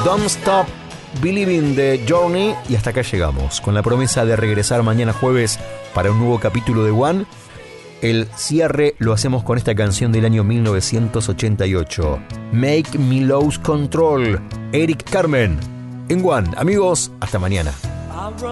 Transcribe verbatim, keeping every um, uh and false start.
Don't Stop Believing de Journey. Y hasta acá llegamos, con la promesa de regresar mañana jueves para un nuevo capítulo de One. El cierre lo hacemos con esta canción del año mil novecientos ochenta y ocho, Make Me Lose Control, Eric Carmen, en One. Amigos, hasta mañana.